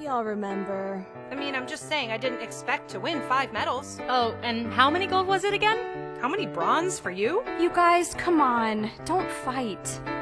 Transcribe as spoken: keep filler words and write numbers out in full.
We all remember. I mean, I'm just saying I didn't expect to win five medals. Oh, and how many gold was it again? How many bronze for you? You guys, come on. Don't fight.